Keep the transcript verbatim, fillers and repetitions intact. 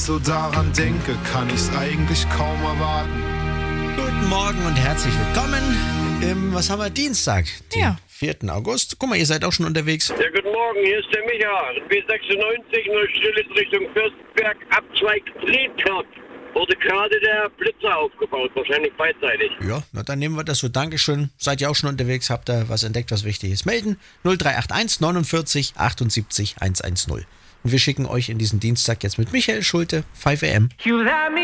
so daran denke, kann ich's eigentlich kaum erwarten. Guten Morgen und herzlich willkommen im, was haben wir, Dienstag, den Ja. vierten August. Guck mal, ihr seid auch schon unterwegs. Ja, guten Morgen, hier ist der Micha. B sechsundneunzig, Neustrelitz Richtung Fürstenberg, Abzweig Friedkopf. Wurde gerade der Blitzer aufgebaut, wahrscheinlich beidseitig. Ja, na dann nehmen wir das so. Dankeschön. Seid ihr auch schon unterwegs? Habt ihr was entdeckt, was wichtig ist? Melden null drei acht eins neunundvierzig achtundsiebzig hundertzehn. Und wir schicken euch in diesen Dienstag jetzt mit Michael Schulte, five a m.